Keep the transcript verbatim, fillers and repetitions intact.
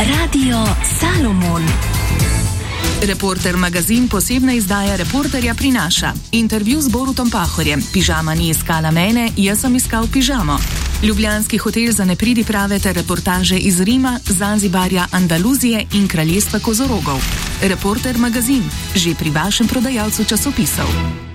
Radio Salomon. Reporter magazin posebna izdaja Reporterja prinaša. Intervju z Borutom Pahorjem. Pižama ni iskala mene, jaz sem iskal pižamo. Ljubljanski hotel za nepridiprave ter reportaže iz Rima, Zanzibarja, Andaluzije in kraljestva kozorogov. Reporter magazin, že pri vašem prodajalcu časopisov.